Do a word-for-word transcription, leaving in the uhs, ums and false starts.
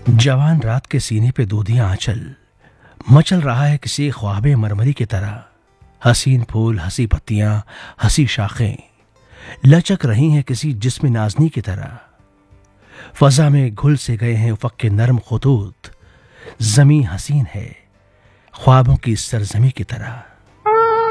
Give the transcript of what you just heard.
जवान रात के सीने पे दूधिया आंचल मचल रहा है किसी ख्वाबे मरमरी की तरह। हसीन फूल, हंसी पत्तियां, हंसी शाखें लचक रही हैं किसी जिस्म नाजनी की तरह। फजा में घुल से गए हैं उफक के नर्म खुतूत। जमी हसीन है ख्वाबों की सरजमी की तरह।